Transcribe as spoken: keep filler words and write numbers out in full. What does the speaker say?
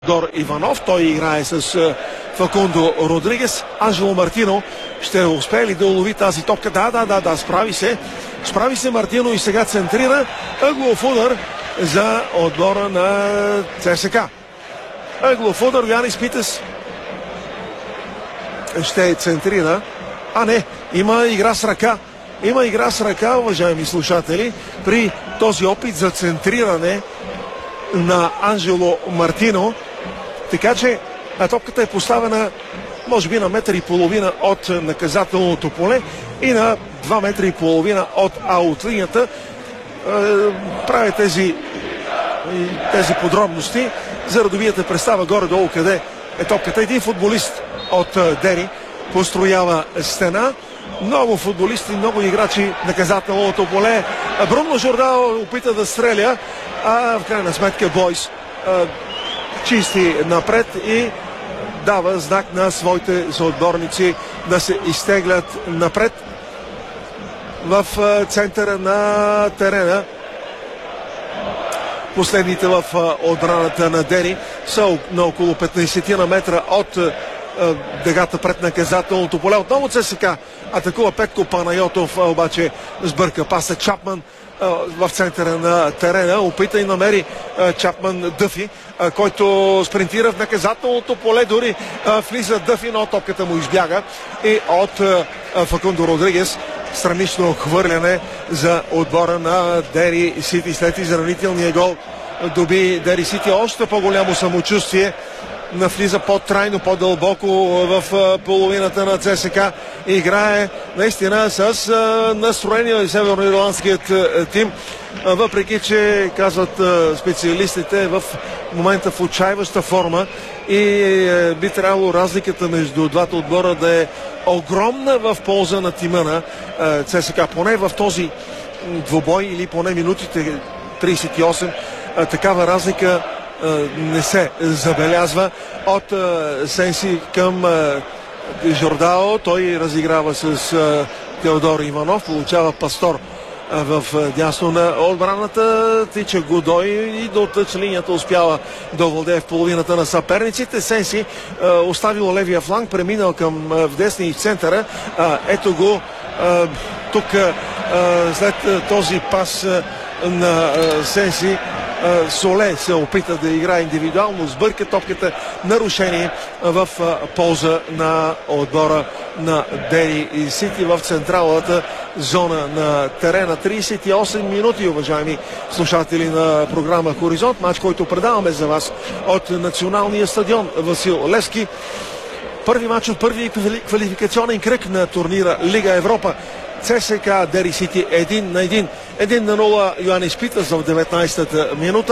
Дор Иванов, той играе с Факундо Родригес. Анжело Мартино ще успее ли да улови тази топка? Да, да, да, да, справи се. Справи се Мартино и сега центрира. Ъглов удар за отбора на ЦСКА. Ъглов удар, Янис Питес ще центрира. А не, има игра с ръка. Има игра с ръка, уважаеми слушатели, при този опит за центриране на Анжело Мартино. Така че топката е поставена може би на метър и половина от наказателното поле и на два метра и половина от аутлинията. Правя тези, тези подробности, за да добиете представа горе-долу къде е топката. Един футболист от Дери построява стена. Много футболисти, много играчи наказателното поле. Бруно Жордао опита да стреля, а в крайна сметка Бойс чисти напред и дава знак на своите съотборници да се изтеглят напред в центъра на терена. Последните в отбраната на Дери са на около петнайсет на метра от дъгата пред наказателното поле. Отново ЦСКА атакува. Петко Панайотов обаче сбърка паса. Чапман в центъра на терена опита и намери Чапман Дъфи, който спринтира в наказателното поле. Дори влиза Дъфи, но топката му избяга и от Факундо Родригес странично хвърляне за отбора на Дери Сити. След изравнителния гол доби Дери Сити още по-голямо самочувствие. Навлиза по-трайно, по-дълбоко в половината на ЦСКА. Играе наистина с настроение северноирландският тим. Въпреки че, казват специалистите, в момента в отчаиваща форма и би трябвало разликата между двата отбора да е огромна в полза на тима на ЦСКА. Поне в този двубой или поне минутите трийсет и осем такава разлика не се забелязва. От Сенси към Жордао. Той разиграва с Теодор Иванов. Получава Пастор в дясно на отбраната. Тича Годой и до тъч линията успява да овладее в половината на съперниците. Сенси оставил левия фланг, преминал към в десния и в центъра. Ето го тук след този пас на Сенси. Соле се опита да играе индивидуално, сбърка топката, нарушение в полза на отбора на Дери Сити в централната зона на терена. трийсет и осем минути, уважаеми слушатели на програма Хоризонт. Мач, който предаваме за вас от националния стадион Васил Левски. Първи мач от първи квалификационен кръг на турнира Лига Европа. ЦСКА Дери Сити един на един. един на нула Йоанис Питес в деветнайсетата минута.